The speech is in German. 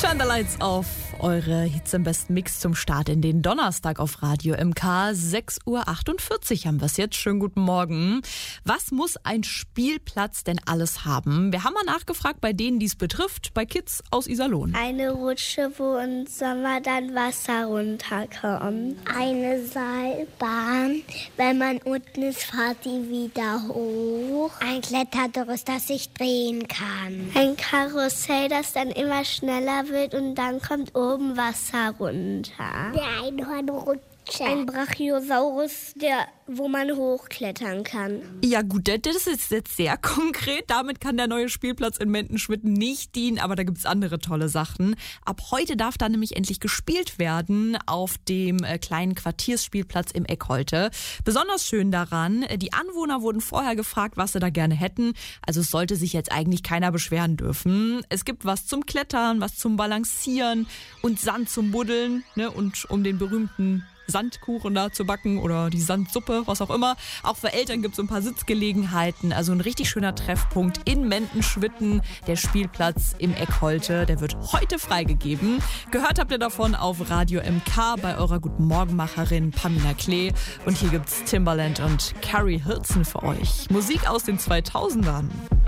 Turn the Lights Off, eure Hits im besten Mix zum Start in den Donnerstag auf Radio MK. 6.48 Uhr haben wir es jetzt. Schönen guten Morgen. Was muss ein Spielplatz denn alles haben? Wir haben mal nachgefragt bei denen, die es betrifft, bei Kids aus Iserlohn. Eine Rutsche, wo im Sommer dann Wasser runterkommt. Eine Seilbahn, wenn man unten ist, fährt die wieder hoch. Ein Klettergerüst, das sich drehen kann. Ein Karussell, das dann immer schneller wird und dann kommt oben Wasser runter. Der Einhornrutsche. Ein Brachiosaurus, wo man hochklettern kann. Ja gut, das ist jetzt sehr konkret. Damit kann der neue Spielplatz in Mentenschwitten nicht dienen, aber da gibt's andere tolle Sachen. Ab heute darf da nämlich endlich gespielt werden auf dem kleinen Quartiersspielplatz im Eckholte. Besonders schön daran, die Anwohner wurden vorher gefragt, was sie da gerne hätten. Also es sollte sich jetzt eigentlich keiner beschweren dürfen. Es gibt was zum Klettern, was zum Balancieren und Sand zum Buddeln, ne? Und um den berühmten Sandkuchen da zu backen oder die Sandsuppe, was auch immer. Auch für Eltern gibt es so ein paar Sitzgelegenheiten. Also ein richtig schöner Treffpunkt in Mentenschwitten. Der Spielplatz im Eckholte, der wird heute freigegeben. Gehört habt ihr davon auf Radio MK bei eurer Guten Morgenmacherin Pamina Klee. Und hier gibt's Timbaland und Carrie Hilton für euch. Musik aus den 2000ern.